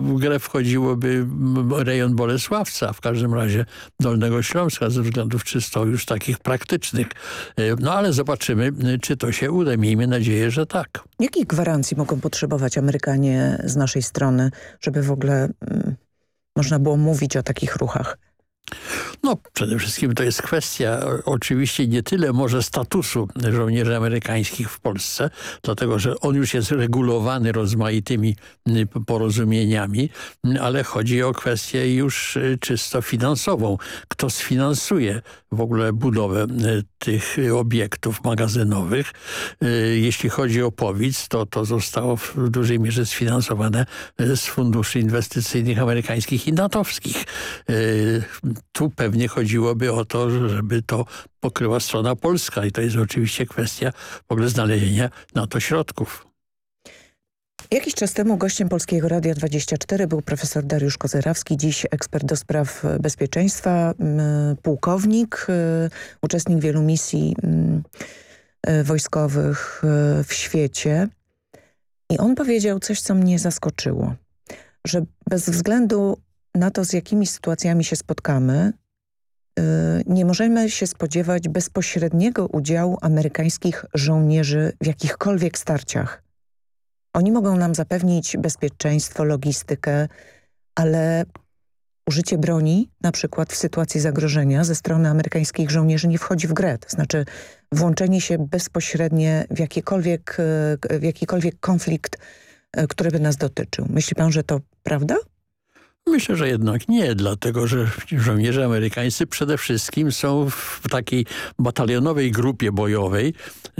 w grę wchodziłoby rejon Bolesławca, w każdym razie Dolnego Śląska, ze względów czysto już takich praktycznych. No ale zobaczymy, czy to się uda. Miejmy nadzieję, że tak. Jakich gwarancji mogą potrzebować Amerykanie z naszej strony, żeby w ogóle można było mówić o takich ruchach? No, przede wszystkim to jest kwestia oczywiście nie tyle może statusu żołnierzy amerykańskich w Polsce, dlatego że on już jest regulowany rozmaitymi porozumieniami, ale chodzi o kwestię już czysto finansową. Kto sfinansuje w ogóle budowę tych obiektów magazynowych? Jeśli chodzi o Powic, to zostało w dużej mierze sfinansowane z funduszy inwestycyjnych amerykańskich i natowskich. Tu pewnie chodziłoby o to, żeby to pokryła strona polska i to jest oczywiście kwestia w ogóle znalezienia na to środków. Jakiś czas temu gościem Polskiego Radia 24 był profesor Dariusz Kozerawski, dziś ekspert do spraw bezpieczeństwa, pułkownik, uczestnik wielu misji wojskowych w świecie. I on powiedział coś, co mnie zaskoczyło, że bez względu na to, z jakimi sytuacjami się spotkamy, nie możemy się spodziewać bezpośredniego udziału amerykańskich żołnierzy w jakichkolwiek starciach. Oni mogą nam zapewnić bezpieczeństwo, logistykę, ale użycie broni, na przykład w sytuacji zagrożenia ze strony amerykańskich żołnierzy nie wchodzi w grę. To znaczy włączenie się bezpośrednie w jakikolwiek konflikt, który by nas dotyczył. Myśli pan, że to prawda? Myślę, że jednak nie, dlatego że żołnierze amerykańscy przede wszystkim są w takiej batalionowej grupie bojowej,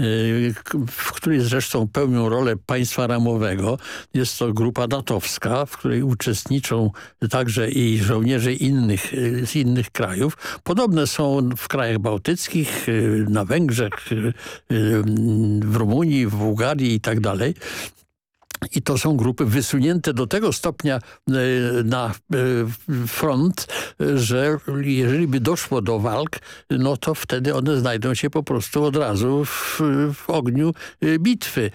w której zresztą pełnią rolę państwa ramowego. Jest to grupa natowska, w której uczestniczą także i żołnierze z innych krajów. Podobne są w krajach bałtyckich, na Węgrzech, w Rumunii, w Bułgarii i tak dalej. I to są grupy wysunięte do tego stopnia na front, że jeżeli by doszło do walk, no to wtedy one znajdą się po prostu od razu w ogniu bitwy.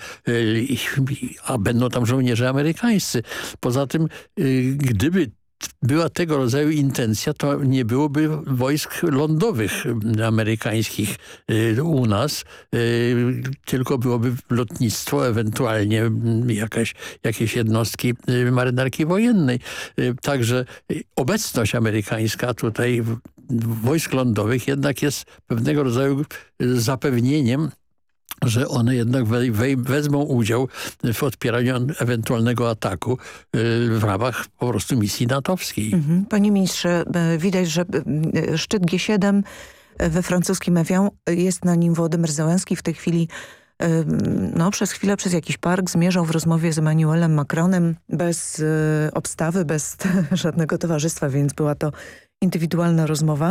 A będą tam żołnierze amerykańscy. Poza tym, gdyby była tego rodzaju intencja, to nie byłoby wojsk lądowych amerykańskich u nas, tylko byłoby lotnictwo, ewentualnie jakieś jednostki marynarki wojennej. Także obecność amerykańska tutaj wojsk lądowych jednak jest pewnego rodzaju zapewnieniem, że one jednak wezmą udział w odpieraniu ewentualnego ataku w ramach po prostu misji natowskiej. Panie ministrze, widać, że szczyt G7 we francuskim Evian, jest na nim Wołodymyr Zełenski. W tej chwili przez chwilę przez jakiś park zmierzał w rozmowie z Emmanuelem Macronem bez obstawy, bez żadnego towarzystwa, więc była to indywidualna rozmowa.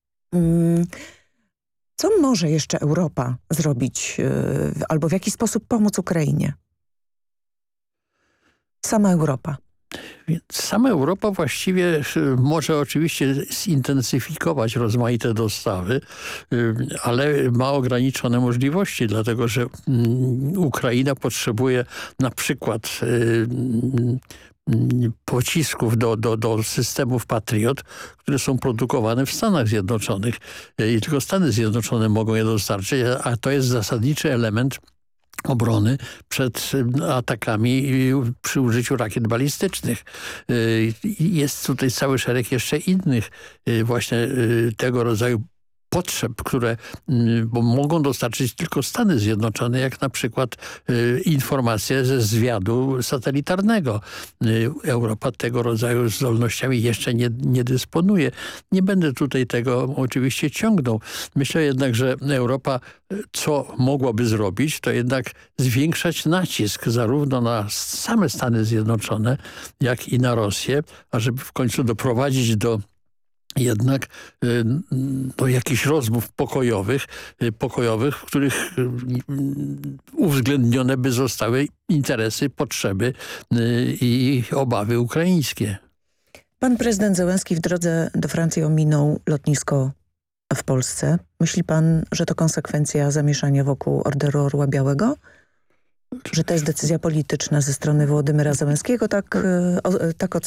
Co może jeszcze Europa zrobić albo w jaki sposób pomóc Ukrainie? Sama Europa. Sama Europa właściwie może oczywiście zintensyfikować rozmaite dostawy, ale ma ograniczone możliwości, dlatego że Ukraina potrzebuje na przykład pocisków do systemów Patriot, które są produkowane w Stanach Zjednoczonych. I tylko Stany Zjednoczone mogą je dostarczyć, a to jest zasadniczy element obrony przed atakami przy użyciu rakiet balistycznych. Jest tutaj cały szereg jeszcze innych właśnie tego rodzaju potrzeb, które mogą dostarczyć tylko Stany Zjednoczone, jak na przykład informacje ze zwiadu satelitarnego. Europa tego rodzaju zdolnościami jeszcze nie dysponuje. Nie będę tutaj tego oczywiście ciągnął. Myślę jednak, że Europa co mogłaby zrobić, to jednak zwiększać nacisk zarówno na same Stany Zjednoczone, jak i na Rosję, ażeby w końcu doprowadzić do jakichś rozmów pokojowych, w których uwzględnione by zostały interesy, potrzeby i obawy ukraińskie. Pan prezydent Zełenski w drodze do Francji ominął lotnisko w Polsce. Myśli pan, że to konsekwencja zamieszania wokół Orderu Orła Białego? Że to jest decyzja polityczna ze strony Wołodymyra Zełenskiego? Tak